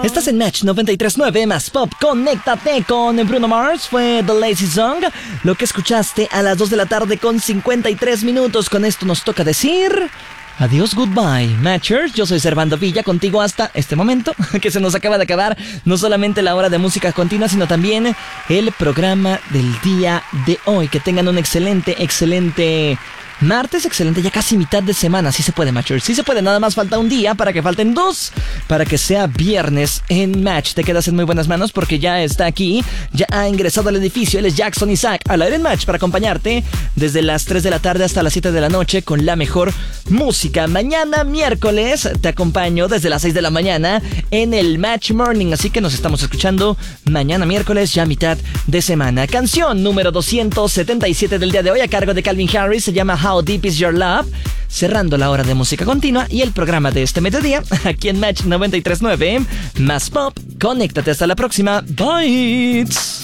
Estás en Match 93.9 más Pop. Conéctate con Bruno Mars. Fue The Lazy Song. Lo que escuchaste a las 2 de la tarde con 53 minutos. Con esto nos toca decir adiós, goodbye, Matchers. Yo soy Servando Villa, contigo hasta este momento, que se nos acaba de acabar no solamente la hora de música continua, sino también el programa del día de hoy. Que tengan un excelente martes, excelente, ya casi mitad de semana. Sí se puede, Matchers, sí se puede. Nada más falta un día para que falten dos, para que sea viernes en Match. Te quedas en muy buenas manos porque ya está aquí, ya ha ingresado al edificio. Él es Jackson Isaac, al aire en Match, para acompañarte desde las 3 de la tarde hasta las 7 de la noche con la mejor música. Mañana miércoles te acompaño desde las 6 de la mañana en el Match Morning, así que nos estamos escuchando mañana miércoles, ya mitad de semana. Canción número 277 del día de hoy a cargo de Calvin Harris, se llama How Deep Is Your Love, cerrando la hora de música continua y el programa de este mediodía aquí en Match 93.9 más Pop. Conéctate, hasta la próxima. Bye.